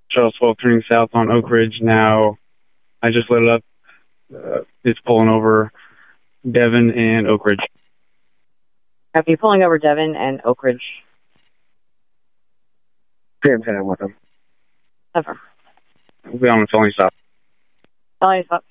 Charles 12 turning south on Oak Ridge now. I just lit it up. It's pulling over Devon and Oak Ridge. Copy, pulling over Devon and Oak Ridge. 10-10 with them. Over. We'll be on the felony stop. Felony stop.